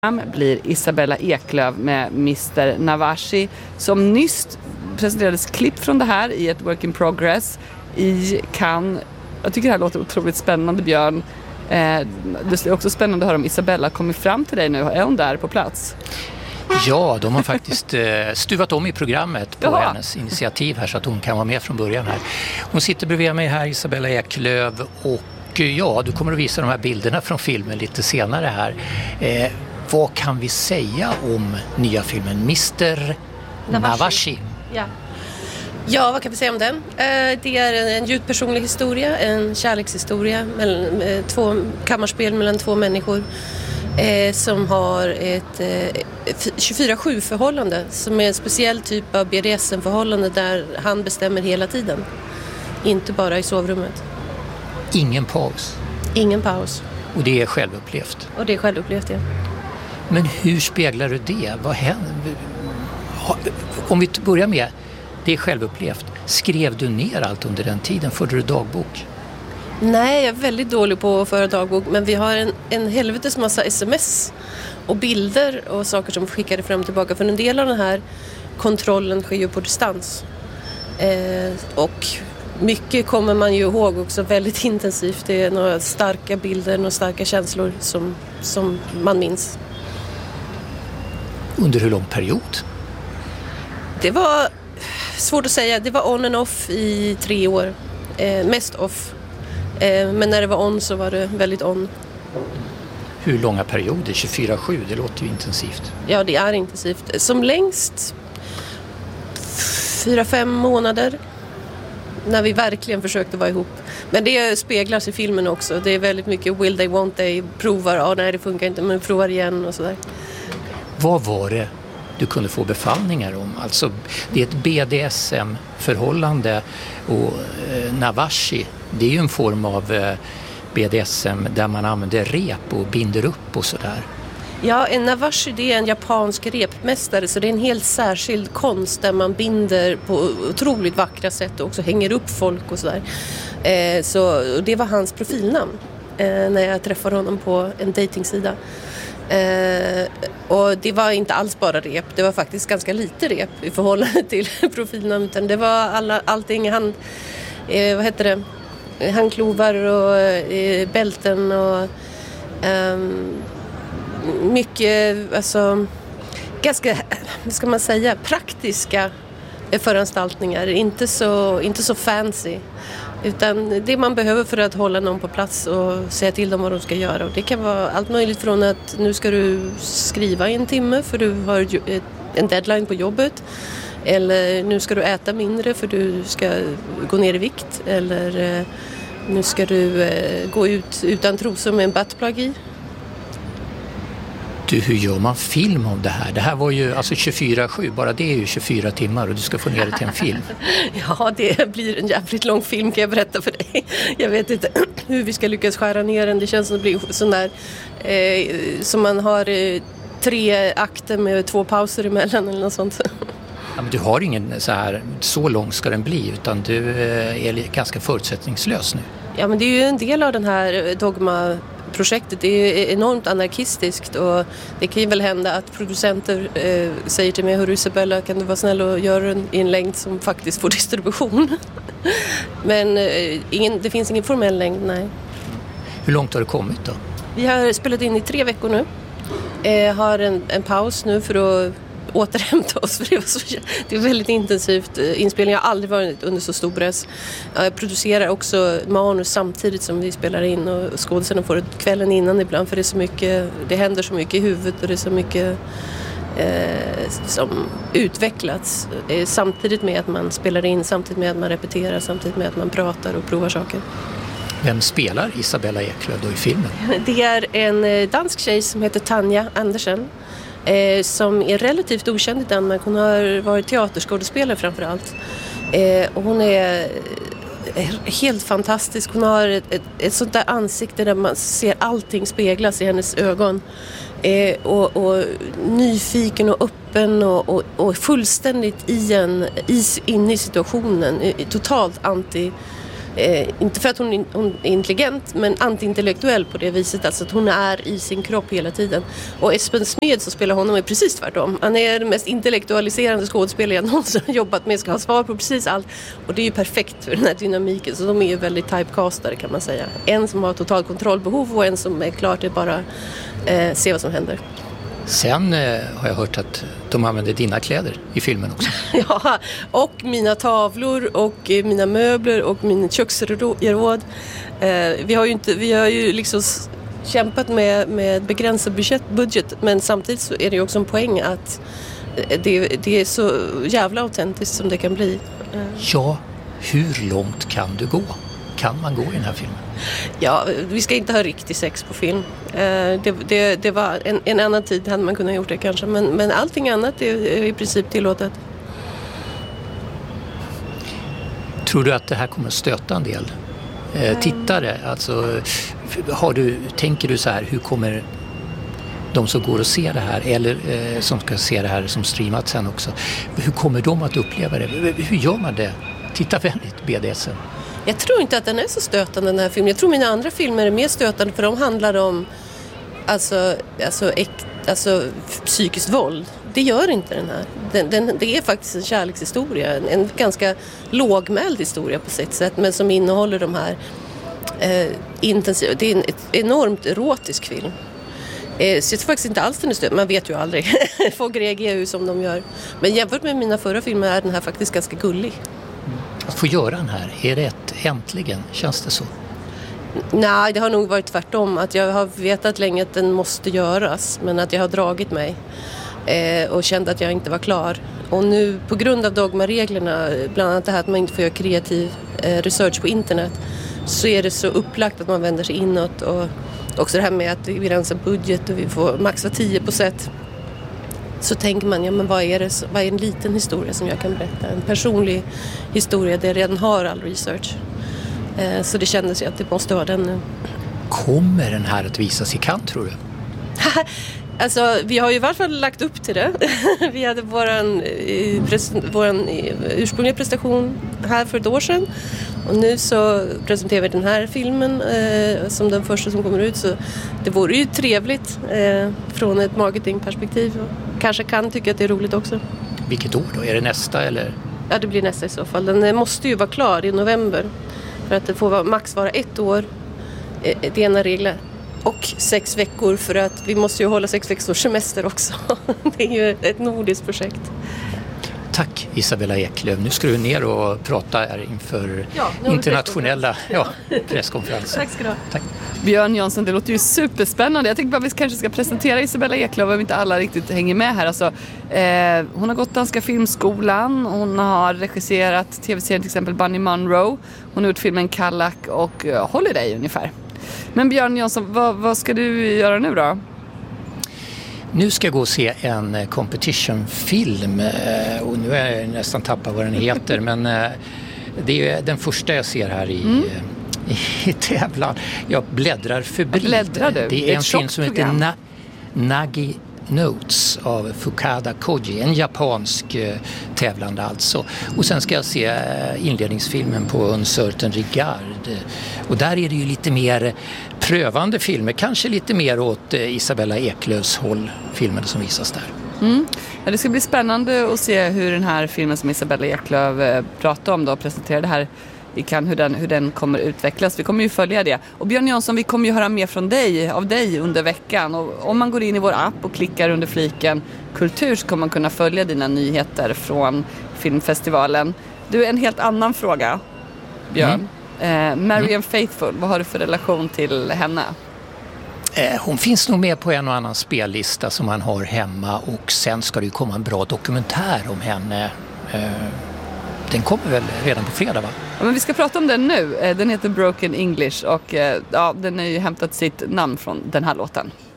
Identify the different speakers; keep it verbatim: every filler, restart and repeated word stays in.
Speaker 1: blir Isabella Eklöf med mister Navashi, som nyss presenterades klipp från det här i ett work in progress i Cannes. Jag tycker det här låter otroligt spännande, Björn. Eh, det är också spännande att höra om Isabella kommer fram till dig nu. Är hon där på plats?
Speaker 2: Ja, de har faktiskt eh, stuvat om i programmet på
Speaker 1: Jaha.
Speaker 2: hennes initiativ här så att hon kan vara med från början här. Hon sitter bredvid mig här, Isabella Eklöf, och eh, ja, du kommer att visa de här bilderna från filmen lite senare här. Eh, vad kan vi säga om nya filmen mister Navashi? Navashi.
Speaker 3: Ja. Ja, vad kan vi säga om den? Eh, det är en djupt personlig historia, en kärlekshistoria, mellan, eh, två kammarspel mellan två människor. Eh, som har ett eh, tjugofyra sju förhållande som är en speciell typ av B D S M-förhållande där han bestämmer hela tiden. Inte bara i sovrummet.
Speaker 2: Ingen paus.
Speaker 3: Ingen paus.
Speaker 2: Och det är självupplevt.
Speaker 3: Och det är självupplevt, ja.
Speaker 2: Men hur speglar du det? Vad händer? Om vi börjar med, det är självupplevt. Skrev du ner allt under den tiden? Förde du dagbok?
Speaker 3: Nej, jag är väldigt dålig på att föra dagbok, men vi har en, en helvetes massa sms och bilder och saker som skickade fram och tillbaka. För en del av den här kontrollen sker ju på distans. Eh, och mycket kommer man ju ihåg också väldigt intensivt. Det är några starka bilder, några starka känslor som, som man minns.
Speaker 2: Under hur lång period?
Speaker 3: Det var svårt att säga. Det var on and off i tre år. Eh, mest off. Men när det var on så var det väldigt on.
Speaker 2: Hur långa perioder? tjugofyra sju, det låter ju intensivt.
Speaker 3: Ja, det är intensivt. Som längst fyra fem månader. När vi verkligen försökte vara ihop. Men det speglas i filmen också. Det är väldigt mycket will they, won't they. Provar, ja nej det funkar inte, men provar igen och sådär.
Speaker 2: Vad var det du kunde få befallningar om? Alltså, det är ett B D S M-förhållande och eh, Navashi, det är ju en form av eh, B D S M där man använder rep och binder upp och sådär.
Speaker 3: Ja, en Navashi det är en japansk repmästare, så det är en helt särskild konst där man binder på otroligt vackra sätt och också hänger upp folk och sådär. Eh, så det var hans profilnamn eh, när jag träffade honom på en dejtingsida. Eh, och det var inte alls bara rep, det var faktiskt ganska lite rep i förhållande till profilnamn, utan det var alla, allting, han, eh, vad heter det, handklovar och eh, bälten och eh, mycket, alltså ganska, vad ska man säga, praktiska föranstaltningar, inte så, inte så fancy. Utan det man behöver för att hålla någon på plats och säga till dem vad de ska göra. Och det kan vara allt möjligt från att nu ska du skriva i en timme för du har en deadline på jobbet. Eller nu ska du äta mindre för du ska gå ner i vikt. Eller nu ska du gå ut utan trosor med en buttplug i.
Speaker 2: Du, hur gör man film om det här? Det här var ju alltså tjugofyra sju, bara det är ju tjugofyra timmar och du ska få ner det till en film.
Speaker 3: Ja, det blir en jävligt lång film, kan jag berätta för dig. Jag vet inte hur vi ska lyckas skära ner den. Det känns som att det blir sån där eh, som man har eh, tre akter med två pauser emellan eller något sånt.
Speaker 2: Ja, men du har ingen så här, så lång ska den bli, utan du eh, är ganska förutsättningslös nu.
Speaker 3: Ja, men det är ju en del av den här dogma projektet. Det är enormt anarkistiskt och det kan ju väl hända att producenter eh, säger till mig: hörru Isabella, kan du vara snäll och göra den i en längd som faktiskt får distribution? Men eh, ingen, det finns ingen formell längd, nej.
Speaker 2: Hur långt har det kommit då?
Speaker 3: Vi har spelat in i tre veckor nu. Eh, har en, en paus nu för att återhämta oss, för det, var så, det är väldigt intensivt. Inspelningen har aldrig varit under så stor press. Jag producerar också manus samtidigt som vi spelar in och skådespelarna får det kvällen innan ibland, för det är så mycket, det händer så mycket i huvudet och det är så mycket eh, som utvecklats eh, samtidigt med att man spelar in, samtidigt med att man repeterar, samtidigt med att man pratar och provar saker.
Speaker 2: Vem spelar Isabella Eklöf då i filmen? Det
Speaker 3: är en dansk tjej som heter Tanja Andersen. Eh, som är relativt okänd i Danmark. Hon har varit teaterskådespelare framförallt. Eh, och hon är eh, helt fantastisk. Hon har ett, ett, ett sånt där ansikte där man ser allting speglas i hennes ögon. Eh, och, och nyfiken och öppen och, och, och fullständigt i en, is, inne i situationen. Eh, totalt anti Eh, inte för att hon är, hon är intelligent, men antiintellektuell på det viset. Alltså att hon är i sin kropp hela tiden. Och Espen Smed som spelar honom är precis tvärtom. Han är den mest intellektualiserande skådespelare jag någonsin har jobbat med. Ska ha svar på precis allt. Och det är ju perfekt för den här dynamiken. Så de är ju väldigt typecastade kan man säga. En som har total kontrollbehov och en som är klar till bara eh, se vad som händer.
Speaker 2: Sen eh, har jag hört att de använder dina kläder i filmen också.
Speaker 3: Ja, och mina tavlor och eh, mina möbler och min köksgeråd. Eh, vi har ju inte, vi har ju liksom kämpat med, med begränsad budget, budget, men samtidigt så är det ju också en poäng att det, det är så jävla autentiskt som det kan bli. Eh.
Speaker 2: Ja, hur långt kan du gå? Kan man gå i den här filmen?
Speaker 3: Ja, vi ska inte ha riktig sex på film. Eh, det, det, det var en, en annan tid hade man kunnat gjort det kanske. Men, men allting annat är, är i princip tillåtet.
Speaker 2: Tror du att det här kommer att stöta en del eh, tittare? Alltså, har du, tänker du så här, hur kommer de som går och ser det här eller eh, som ska se det här som streamat sen också, hur kommer de att uppleva det? Hur gör man det? Titta väldigt B D S M.
Speaker 3: Jag tror inte att den är så stötande den här filmen. Jag tror mina andra filmer är mer stötande för de handlar om alltså, alltså, äk, alltså psykiskt våld. Det gör inte den här. Den, den, det är faktiskt en kärlekshistoria. En, en ganska lågmäld historia på sitt sätt men som innehåller de här eh, intensiva. Det är en ett enormt erotisk film. Eh, så jag tror faktiskt inte alls den är stötande. Man vet ju aldrig. Folk reagerar ju som de gör. Men jämfört med mina förra filmer är den här faktiskt ganska gullig.
Speaker 2: Att få göra den här, är det ett äntligen? Känns det så?
Speaker 3: Nej, det har nog varit tvärtom. Att jag har vetat länge att den måste göras. Men att jag har dragit mig. Eh, och kände att jag inte var klar. Och nu på grund av dogmareglerna, bland annat det här att man inte får göra kreativ eh, research på internet. Så är det så upplagt att man vänder sig inåt. Och också det här med att vi rensar budget och vi får max var tio procent. Så tänker man, ja men vad är det, vad är en liten historia som jag kan berätta? En personlig historia där jag redan har all research. Eh, så det kändes ju att det måste vara den nu.
Speaker 2: Kommer den här att visas i Cannes, tror du?
Speaker 3: Alltså, vi har ju i varje fall lagt upp till det. Vi hade våran, våran ursprungliga prestation här för ett år sedan. Och nu så presenterar vi den här filmen eh, som den första som kommer ut. Så det vore ju trevligt eh, från ett marketingperspektiv. Kanske kan tycka att det är roligt också.
Speaker 2: Vilket år då? Är det nästa eller?
Speaker 3: Ja, det blir nästa i så fall. Den måste ju vara klar i november. För att det får vara, max vara ett år. Eh, det ena regler. Och sex veckor för att vi måste ju hålla sex veckors semester också. Det är ju ett nordiskt projekt.
Speaker 2: Tack Isabella Eklöf. Nu ska du ner och prata här inför ja, internationella ja, presskonferenser.
Speaker 3: Tack ska du ha.
Speaker 2: Tack.
Speaker 1: Björn Jansson, det låter ju superspännande. Jag tänkte bara att vi kanske ska presentera Isabella Eklöf om inte alla riktigt hänger med här. Alltså, eh, hon har gått Danska filmskolan. Hon har regisserat tv-serien till exempel Bunny Monroe. Hon har gjort filmen Kallack och uh, Holiday ungefär. Men Björn Jansson, vad, vad ska du göra nu då?
Speaker 2: Nu ska jag gå och se en competition-film och nu är jag nästan tappat vad den heter men det är den första jag ser här i, mm. i tävlan. Jag bläddrar febrilt.
Speaker 1: Bläddrar du?
Speaker 2: Det är en film som heter Na- Nagi Notes av Fukada Koji, en japansk eh, tävlande alltså. Och sen ska jag se eh, inledningsfilmen på Un certain regard. Och där är det ju lite mer prövande filmer, kanske lite mer åt eh, Isabella Eklöfs håll, filmen som visas där.
Speaker 1: Mm. Ja, det ska bli spännande att se hur den här filmen som Isabella Eklöf eh, pratade om då, presenterade här i Cannes, hur den, hur den kommer utvecklas. Vi kommer ju följa det. Och Björn Jansson, vi kommer ju höra mer från dig, av dig under veckan. Och om man går in i vår app och klickar under fliken kultur så kommer man kunna följa dina nyheter från filmfestivalen. Du, en helt annan fråga, Björn. Mm. Eh, Marianne mm. Faithfull, vad har du för relation till henne?
Speaker 2: Eh, hon finns nog med på en och annan spellista som man har hemma och sen ska det ju komma en bra dokumentär om henne. Eh, Den kommer väl redan på fredag, va?
Speaker 1: Ja, men vi ska prata om den nu. Den heter Broken English och ja, den har ju hämtat sitt namn från den här låten.